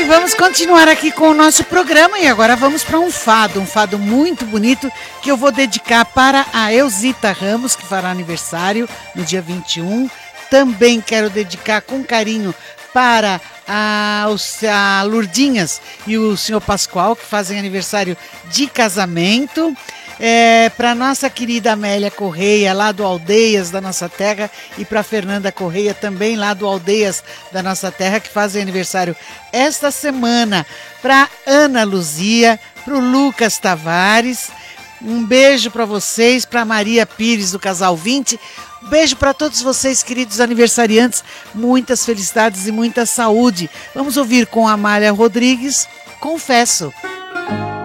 vamos continuar aqui com o nosso programa e agora vamos para um fado muito bonito que eu vou dedicar para a Elzita Ramos, que fará aniversário no dia 21. Também quero dedicar com carinho para a Lourdinhas e o senhor Pascoal, que fazem aniversário de casamento. Para nossa querida Amélia Correia, lá do Aldeias da nossa terra, e para Fernanda Correia, também lá do Aldeias da nossa terra, que fazem aniversário esta semana. Para Ana Luzia, para o Lucas Tavares, um beijo para vocês, para Maria Pires do Casal 20. Beijo para todos vocês, queridos aniversariantes, muitas felicidades e muita saúde. Vamos ouvir com a Amália Rodrigues, Confesso.